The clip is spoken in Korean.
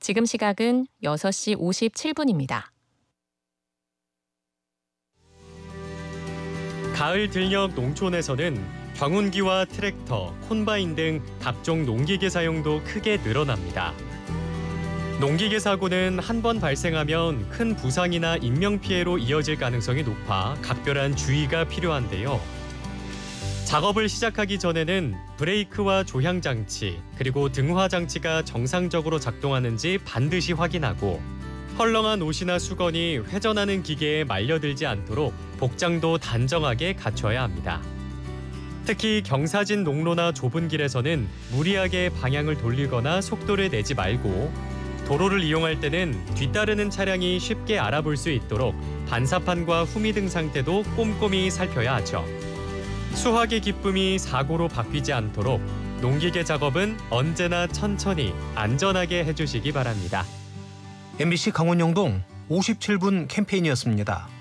지금 시각은 6시 57분입니다. 가을 들녘 농촌에서는 광운기와 트랙터, 콤바인 등 각종 농기계 사용도 크게 늘어납니다. 농기계 사고는 한 번 발생하면 큰 부상이나 인명피해로 이어질 가능성이 높아 각별한 주의가 필요한데요. 작업을 시작하기 전에는 브레이크와 조향장치, 그리고 등화장치가 정상적으로 작동하는지 반드시 확인하고 헐렁한 옷이나 수건이 회전하는 기계에 말려들지 않도록 복장도 단정하게 갖춰야 합니다. 특히 경사진 농로나 좁은 길에서는 무리하게 방향을 돌리거나 속도를 내지 말고 도로를 이용할 때는 뒤따르는 차량이 쉽게 알아볼 수 있도록 반사판과 후미등 상태도 꼼꼼히 살펴야 하죠. 수확의 기쁨이 사고로 바뀌지 않도록 농기계 작업은 언제나 천천히 안전하게 해주시기 바랍니다. MBC 강원영동 57분 캠페인이었습니다.